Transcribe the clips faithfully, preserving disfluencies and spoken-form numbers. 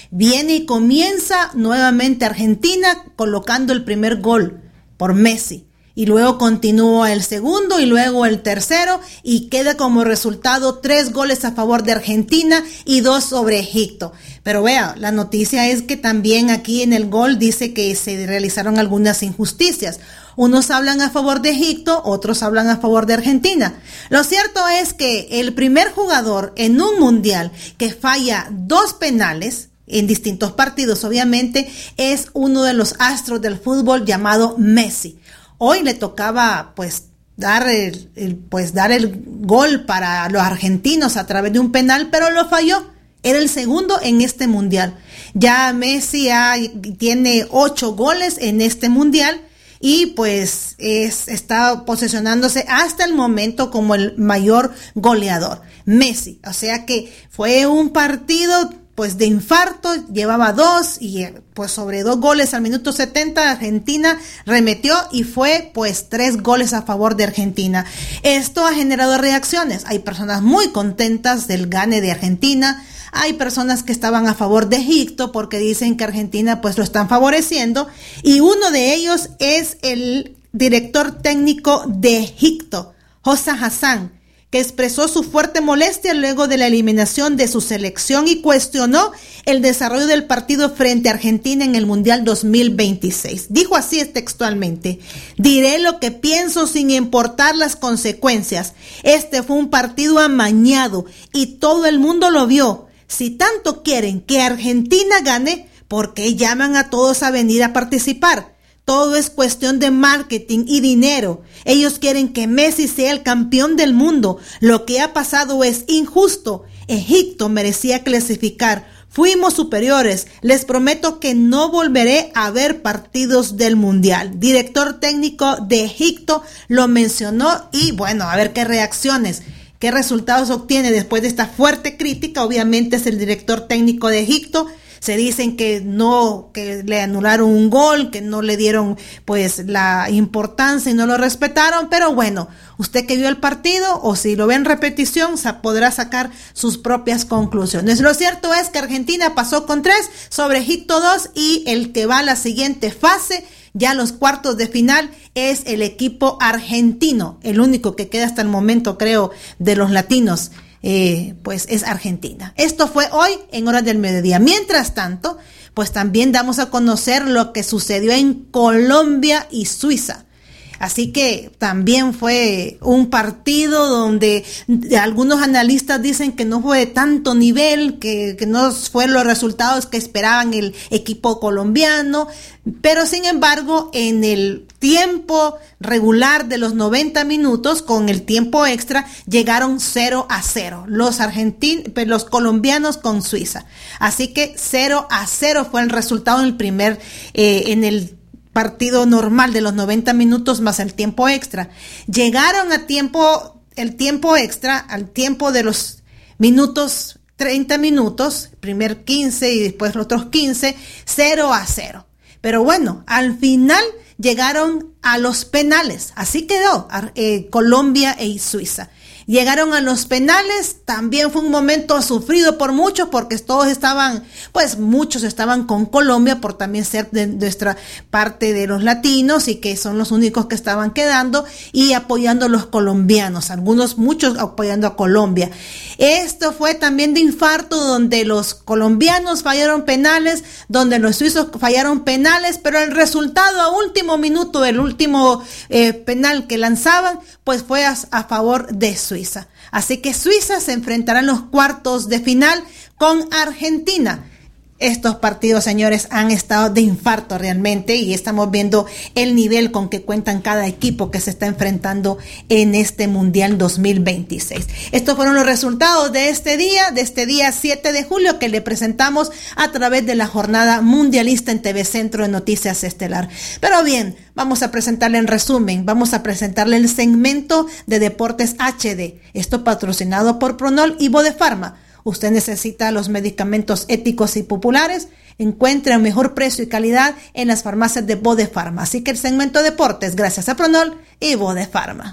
Viene y comienza nuevamente Argentina colocando el primer gol por Messi. Y luego continúa el segundo y luego el tercero y queda como resultado tres goles a favor de Argentina y dos sobre Egipto. Pero vea, la noticia es que también aquí en el gol dice que se realizaron algunas injusticias. Unos hablan a favor de Egipto, otros hablan a favor de Argentina. Lo cierto es que el primer jugador en un mundial que falla dos penales en distintos partidos, obviamente, es uno de los astros del fútbol llamado Messi. Hoy le tocaba pues dar el, el, pues dar el gol para los argentinos a través de un penal, pero lo falló. Era el segundo en este mundial. Ya Messi ha, tiene ocho goles en este mundial y pues es, está posesionándose hasta el momento como el mayor goleador. Messi, o sea que fue un partido pues de infarto, llevaba dos y pues sobre dos goles al minuto setenta Argentina remetió y fue pues tres goles a favor de Argentina. Esto ha generado reacciones. Hay personas muy contentas del gane de Argentina. Hay personas que estaban a favor de Egipto porque dicen que Argentina pues lo están favoreciendo y uno de ellos es el director técnico de Egipto, Hossam Hassan, que expresó su fuerte molestia luego de la eliminación de su selección y cuestionó el desarrollo del partido frente a Argentina en el Mundial dos mil veintiséis. Dijo así textualmente: diré lo que pienso sin importar las consecuencias. Este fue un partido amañado y todo el mundo lo vio. Si tanto quieren que Argentina gane, ¿por qué llaman a todos a venir a participar? Todo es cuestión de marketing y dinero. Ellos quieren que Messi sea el campeón del mundo. Lo que ha pasado es injusto. Egipto merecía clasificar. Fuimos superiores. Les prometo que no volveré a ver partidos del Mundial. Director técnico de Egipto lo mencionó y bueno, a ver qué reacciones, qué resultados obtiene después de esta fuerte crítica. Obviamente es el director técnico de Egipto. Se dicen que no, que le anularon un gol, que no le dieron pues la importancia y no lo respetaron, pero bueno, usted que vio el partido o si lo ve en repetición podrá sacar sus propias conclusiones. Lo cierto es que Argentina pasó con tres sobre Egipto dos y el que va a la siguiente fase, ya los cuartos de final, es el equipo argentino, el único que queda hasta el momento creo de los latinos. Eh, pues es Argentina. Esto fue hoy en Horas del Mediodía. Mientras tanto, pues también damos a conocer lo que sucedió en Colombia y Suiza. Así que también fue un partido donde algunos analistas dicen que no fue de tanto nivel, que, que no fueron los resultados que esperaban el equipo colombiano, pero sin embargo en el tiempo regular de los noventa minutos con el tiempo extra llegaron cero a cero los argentinos, los colombianos con Suiza. Así que cero a cero fue el resultado en el primer, eh, en el partido normal de los noventa minutos más el tiempo extra. Llegaron a tiempo, el tiempo extra, al tiempo de los minutos, treinta minutos, primer quince y después los otros quince, cero a cero. Pero bueno, al final llegaron a los penales. Así quedó eh, Colombia e Suiza. Llegaron a los penales, también fue un momento sufrido por muchos porque todos estaban, pues muchos estaban con Colombia por también ser de nuestra parte de los latinos y que son los únicos que estaban quedando y apoyando a los colombianos, algunos, muchos apoyando a Colombia. Esto fue también de infarto donde los colombianos fallaron penales, donde los suizos fallaron penales, pero el resultado a último minuto, el último eh, penal que lanzaban, pues fue a, a favor de Suiza. Así que Suiza se enfrentará en los cuartos de final con Argentina. Estos partidos, señores, han estado de infarto realmente y estamos viendo el nivel con que cuentan cada equipo que se está enfrentando en este Mundial dos mil veintiséis. Estos fueron los resultados de este día, de este día siete de julio que le presentamos a través de la jornada mundialista en T V Centro de Noticias Estelar. Pero bien, vamos a presentarle en resumen, vamos a presentarle el segmento de Deportes H D. Esto patrocinado por Pronol y Bodefarma. Usted necesita los medicamentos éticos y populares, encuentre un mejor precio y calidad en las farmacias de Bodefarma. Así que el segmento de deportes, gracias a Pronol y Bodefarma.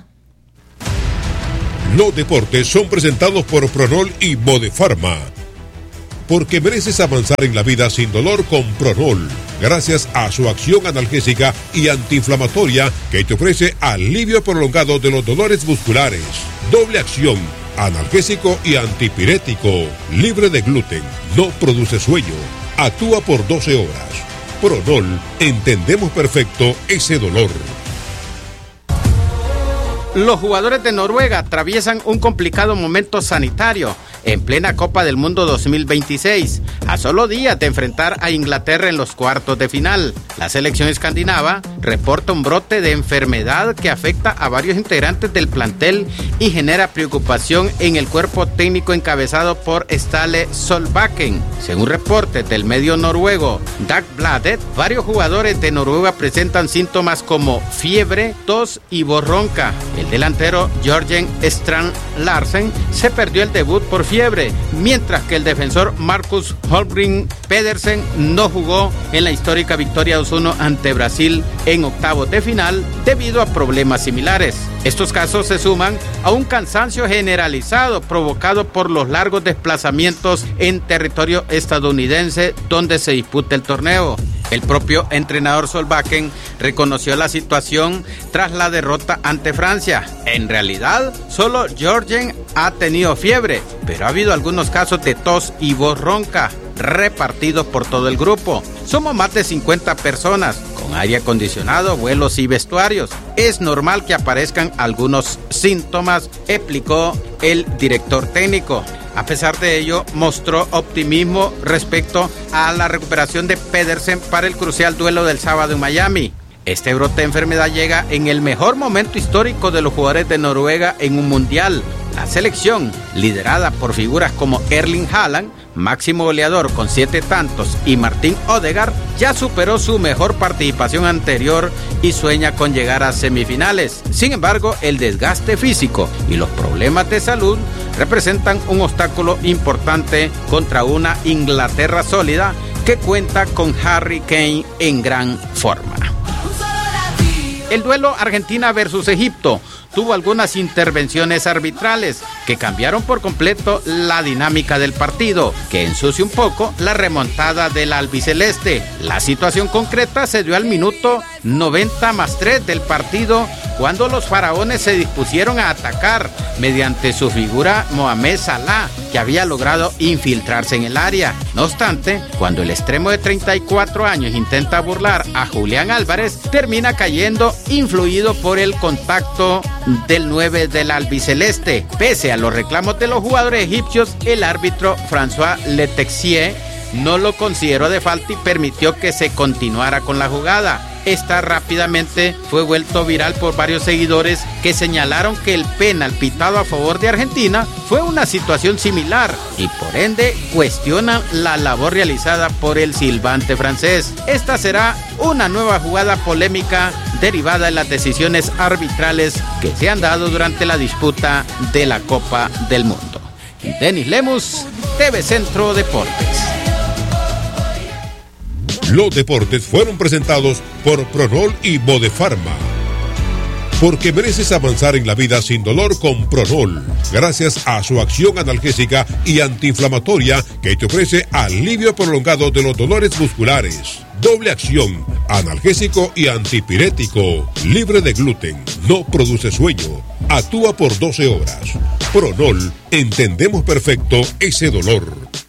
Los deportes son presentados por Pronol y Bodefarma. porque mereces avanzar en la vida sin dolor con Pronol, gracias a su acción analgésica y antiinflamatoria que te ofrece alivio prolongado de los dolores musculares. Doble acción, analgésico y antipirético, libre de gluten, no produce sueño, actúa por doce horas. Pronol, entendemos perfecto ese dolor. Los jugadores de Noruega atraviesan un complicado momento sanitario en plena Copa del Mundo dos mil veintiséis, a solo días de enfrentar a Inglaterra en los cuartos de final. La selección escandinava reporta un brote de enfermedad que afecta a varios integrantes del plantel y genera preocupación en el cuerpo técnico encabezado por Ståle Solbakken. Según reportes del medio noruego Dagbladet, varios jugadores de Noruega presentan síntomas como fiebre, tos y voz ronca. El delantero Jørgen Strand Larsen se perdió el debut por fiebre, mientras que el defensor Marcus Holmgren Pedersen no jugó en la histórica victoria dos uno ante Brasil en octavos de final debido a problemas similares. Estos casos se suman a un cansancio generalizado provocado por los largos desplazamientos en territorio estadounidense donde se disputa el torneo. El propio entrenador Solbakken reconoció la situación tras la derrota ante Francia. En realidad, solo Jørgen ha tenido fiebre, pero ha habido algunos casos de tos y voz ronca repartidos por todo el grupo. Somos más de cincuenta personas, con aire acondicionado, vuelos y vestuarios. Es normal que aparezcan algunos síntomas, explicó el director técnico. A pesar de ello, mostró optimismo respecto a la recuperación de Pedersen para el crucial duelo del sábado en Miami. Este brote de enfermedad llega en el mejor momento histórico de los jugadores de Noruega en un mundial. La selección, liderada por figuras como Erling Haaland, máximo goleador con siete tantos, y Martin Odegaard, ya superó su mejor participación anterior y sueña con llegar a semifinales. Sin embargo, el desgaste físico y los problemas de salud representan un obstáculo importante contra una Inglaterra sólida que cuenta con Harry Kane en gran forma. El duelo Argentina versus Egipto tuvo algunas intervenciones arbitrales que cambiaron por completo la dinámica del partido, que ensucia un poco la remontada del albiceleste. La situación concreta se dio al minuto noventa más tres del partido, cuando los faraones se dispusieron a atacar mediante su figura Mohamed Salah, que había logrado infiltrarse en el área. No obstante, cuando el extremo de treinta y cuatro años intenta burlar a Julián Álvarez, termina cayendo influido por el contacto del nueve del albiceleste. Pese a los reclamos de los jugadores egipcios, el árbitro François Letexier no lo consideró de falta y permitió que se continuara con la jugada. Esta rápidamente fue vuelto viral por varios seguidores que señalaron que el penal pitado a favor de Argentina fue una situación similar y por ende cuestionan la labor realizada por el silbante francés. Esta será una nueva jugada polémica derivada de las decisiones arbitrales que se han dado durante la disputa de la Copa del Mundo. Denis Lemus, T V Centro Deportes. Los deportes fueron presentados por Pronol y Bodefarma. Porque mereces avanzar en la vida sin dolor con Pronol, gracias a su acción analgésica y antiinflamatoria que te ofrece alivio prolongado de los dolores musculares. Doble acción, analgésico y antipirético, libre de gluten, no produce sueño, actúa por doce horas. Pronol, entendemos perfecto ese dolor.